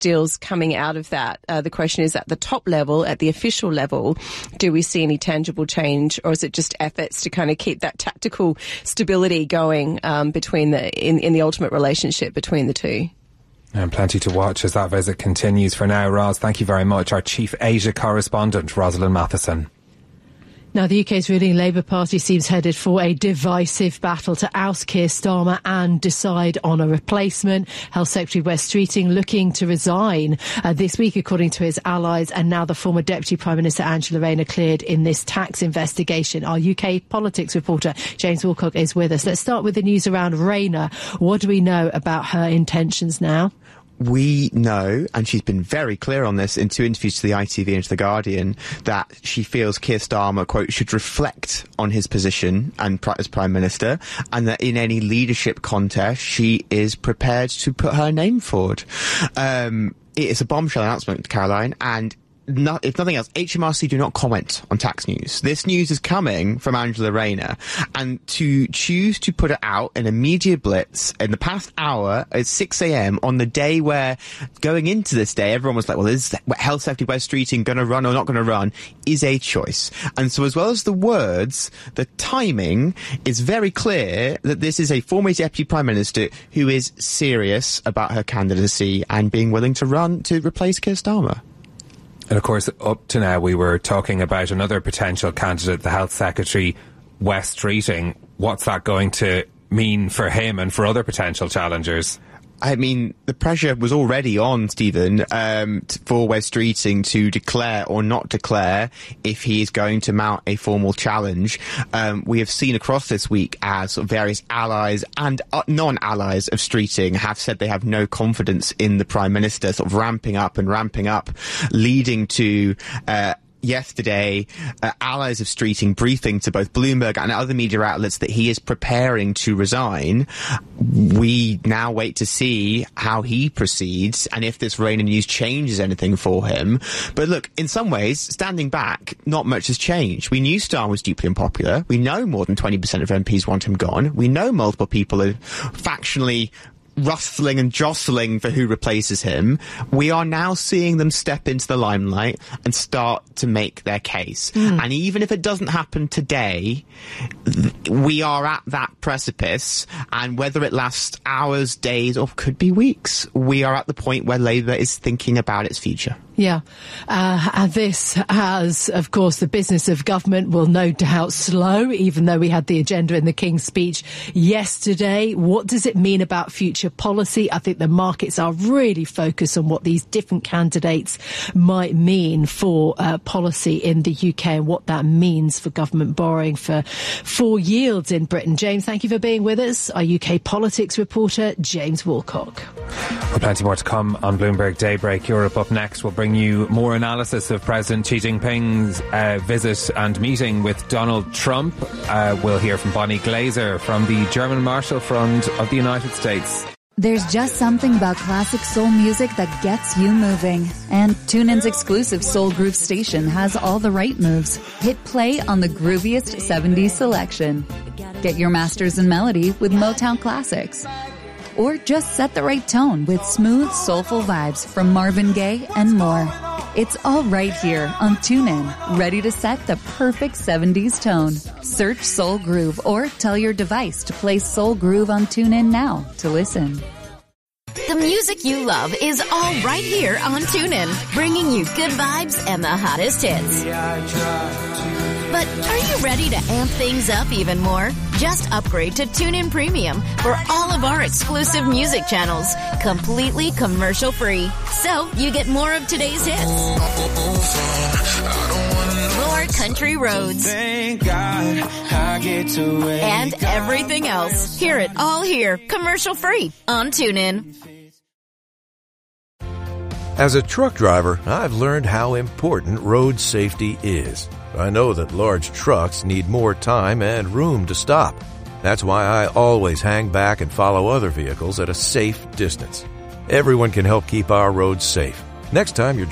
deals coming out of that. The question is, at the top level, at the official level, do we see any tangible change, or is it just efforts to kind of keep that tactical stability going between in the ultimate relationship between the two? And plenty to watch as that visit continues. For now, Ros, thank you very much. Our chief Asia correspondent, Rosalind Matheson. Now, the UK's ruling Labour Party seems headed for a divisive battle to oust Keir Starmer and decide on a replacement. Health Secretary Wes Streeting looking to resign this week, according to his allies, and now the former Deputy Prime Minister Angela Rayner cleared in this tax investigation. Our UK politics reporter James Woolcock is with us. Let's start with the news around Rayner. What do we know about her intentions now? We know, and she's been very clear on this in 2 interviews to the ITV and to The Guardian, that she feels Keir Starmer, quote, should reflect on his position and as Prime Minister, and that in any leadership contest, she is prepared to put her name forward. It is a bombshell announcement, Caroline, and if nothing else, HMRC do not comment on tax news. This news is coming from Angela Rayner, and to choose to put it out in a media blitz in the past hour at 6 a.m. on the day where, going into this day, everyone was like, well, is Health Secretary Wes Streeting going to run or not going to run, is a choice. And so as well as the words, the timing is very clear that this is a former Deputy Prime Minister who is serious about her candidacy and being willing to run to replace Keir Starmer. And of course, up to now, we were talking about another potential candidate, the Health Secretary, Wes Streeting. What's that going to mean for him and for other potential challengers? I mean, the pressure was already on, Stephen, for Wes Streeting to declare or not declare if he is going to mount a formal challenge. We have seen across this week as various allies and non-allies of Streeting have said they have no confidence in the Prime Minister, sort of ramping up, leading to yesterday, allies of Streeting briefing to both Bloomberg and other media outlets that he is preparing to resign. We now wait to see how he proceeds and if this Rayner news changes anything for him. But look, in some ways, standing back, not much has changed. We knew Starmer was deeply unpopular. We know more than 20% of MPs want him gone. We know multiple people are factionally rustling and jostling for who replaces him. We are now seeing them step into the limelight and start to make their case. And even if it doesn't happen today, we are at that precipice, and whether it lasts hours, days, or could be weeks, we are at the point where Labour is thinking about its future. Yeah. And this has, of course, the business of government will no doubt slow, even though we had the agenda in the King's speech yesterday. What does it mean about future policy? I think the markets are really focused on what these different candidates might mean for policy in the UK and what that means for government borrowing for yields in Britain. James, thank you for being with us. Our UK politics reporter, James Woolcock. Well, plenty more to come on Bloomberg Daybreak Europe. Up next, we'll bring you more analysis of President Xi Jinping's visit and meeting with Donald Trump. We'll hear from Bonnie Glaser from the German Marshall Fund of the United States. There's just something about classic soul music that gets you moving. And TuneIn's exclusive Soul Groove station has all the right moves. Hit play on the grooviest 70s selection. Get your masters in melody with Motown Classics. Or just set the right tone with smooth, soulful vibes from Marvin Gaye and more. It's all right here on TuneIn, ready to set the perfect 70s tone. Search Soul Groove or tell your device to play Soul Groove on TuneIn now to listen. The music you love is all right here on TuneIn, bringing you good vibes and the hottest hits. But are you ready to amp things up even more? Just upgrade to TuneIn Premium for all of our exclusive music channels, completely commercial-free. So you get more of today's hits, more country roads, and everything else. Hear it all here, commercial-free on TuneIn. As a truck driver, I've learned how important road safety is. I know that large trucks need more time and room to stop. That's why I always hang back and follow other vehicles at a safe distance. Everyone can help keep our roads safe. Next time you're